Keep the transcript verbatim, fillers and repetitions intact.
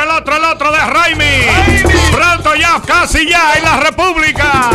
otro, el otro, el otro de Raimi. Pronto ya, casi ya en la República.